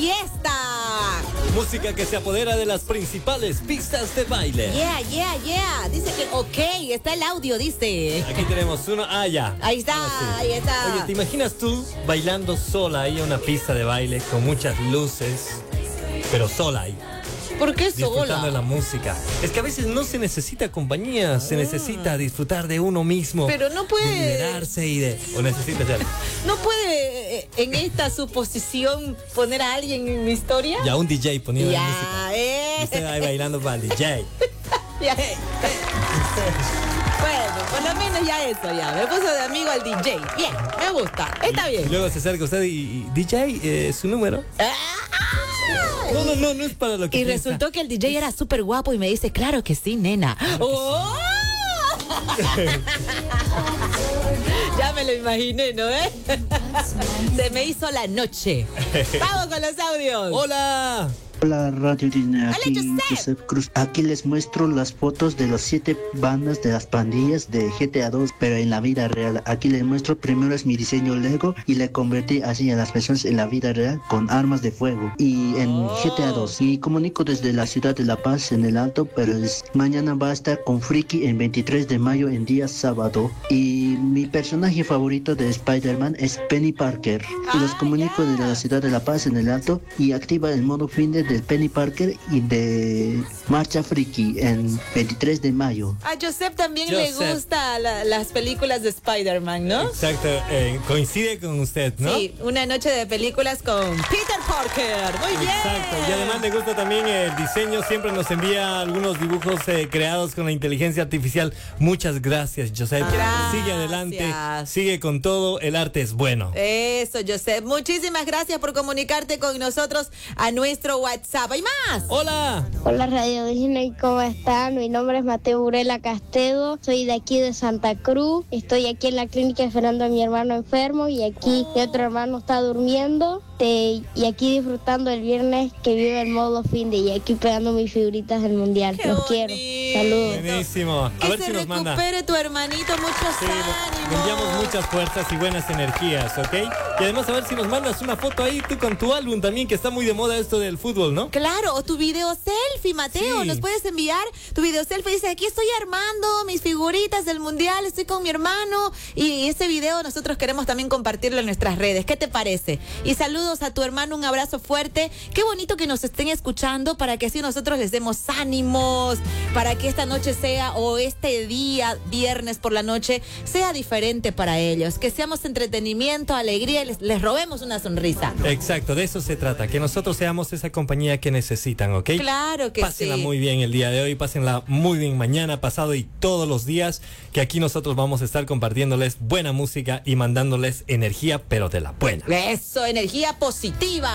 fiesta. Música que se apodera de las principales pistas de baile. Yeah. Dice que ok, está el audio, dice. Aquí tenemos uno. Ya. Ahí está, Sí. ahí está. Oye, ¿te imaginas tú bailando sola ahí en una pista de baile con muchas luces, pero sola ahí? ¿Por qué Disfrutando sola? de la música. Es que a veces no se necesita compañía, se necesita disfrutar de uno mismo. Pero no puede. De liberarse o necesitas ya. ¿No puede en esta suposición poner a alguien en mi historia? Ya un DJ poniendo la música. Ya, Y usted ahí bailando para el DJ. Ya. Bueno, por lo menos ya eso, ya. Me puso de amigo al DJ. Bien, me gusta. Está Y bien. luego se acerca usted y DJ, su número. No es para lo que Y piensa. resultó que el DJ era súper guapo y me dice, claro que sí, nena. ¡Oh! Ya me lo imaginé, ¿no? Se me hizo la noche. Vamos con los audios. ¡Hola! Hola Radio Disney, Hola, aquí Joseph. Joseph Cruz. Aquí les muestro las fotos de las 7 bandas de las pandillas de GTA 2, pero en la vida real. Aquí les muestro, primero es mi diseño Lego y le convertí así a las personas en la vida real con armas de fuego. Y en GTA 2, y comunico desde la ciudad de La Paz en el Alto, pero mañana va a estar con Friki en 23 de mayo en día sábado. Y mi personaje favorito de Spider-Man es Penny Parker. Y los comunico desde la ciudad de La Paz en el Alto y activa el modo fin de Penny Parker y de Marcha Friki en 23 de mayo. A Joseph también le gusta las películas de Spider-Man, ¿no? Exacto, coincide con usted, ¿no? Sí, una noche de películas con Peter Parker. Muy bien. Exacto, y además le gusta también el diseño, siempre nos envía algunos dibujos creados con la inteligencia artificial. Muchas gracias, Joseph. Gracias. Sigue adelante, sigue con todo, el arte es bueno. Eso, Joseph. Muchísimas gracias por comunicarte con nosotros a nuestro WhatsApp. ¿Hay más? Hola. Hola Radio Disney, ¿cómo están? Mi nombre es Mateo Burela Castedo, soy de aquí de Santa Cruz, estoy aquí en la clínica esperando a mi hermano enfermo y aquí mi otro hermano está durmiendo y aquí disfrutando el viernes que vive el modo fin de y aquí pegando mis figuritas del mundial. Los quiero. Saludos. Buenísimo. Que A ver se si nos manda. recupere tu hermanito, muchos Sí, ánimos. le enviamos muchas fuerzas y buenas energías, ¿ok? Y además a ver si nos mandas una foto ahí tú con tu álbum también, que está muy de moda esto del fútbol, ¿no? Claro, o tu video selfie, Mateo. Sí. Nos puedes enviar tu video selfie. Dice, aquí estoy armando mis figuritas del mundial, estoy con mi hermano. Y ese video nosotros queremos también compartirlo en nuestras redes. ¿Qué te parece? Y saludos a tu hermano, un abrazo fuerte. Qué bonito que nos estén escuchando para que así nosotros les demos ánimos, para que esta noche sea, o este día, viernes por la noche, sea diferente para ellos. Que seamos entretenimiento, alegría y les robemos una sonrisa. Exacto, de eso se trata, que nosotros seamos esa compañía que necesitan, ¿ok? Claro que Pásenla sí. muy bien el día de hoy, pásenla muy bien mañana, pasado y todos los días, que aquí nosotros vamos a estar compartiéndoles buena música y mandándoles energía, pero de la buena. Eso, energía positiva.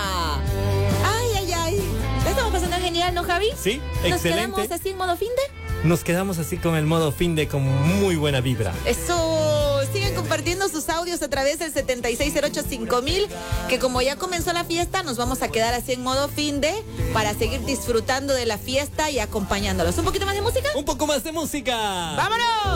Ay. ¿La estamos pasando genial, no, Javi? Sí, ¿Nos excelente. quedamos así en modo fin de? Nos quedamos así con el modo fin de con muy buena vibra. Eso, siguen compartiendo sus audios a través del 76085000, que como ya comenzó la fiesta, nos vamos a quedar así en modo fin de para seguir disfrutando de la fiesta y acompañándolos. ¿Un poquito más de música? Un poco más de música. ¡Vámonos!